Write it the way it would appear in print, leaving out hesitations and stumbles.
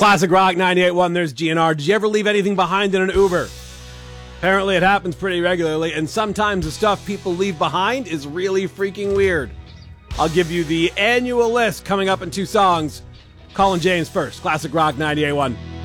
Classic Rock 98.1, there's GNR. Did you ever leave anything behind in an Uber? Apparently it happens pretty regularly, and sometimes the stuff people leave behind is really freaking weird. I'll give you the annual list coming up in 2 songs. Colin James first, Classic Rock 98.1.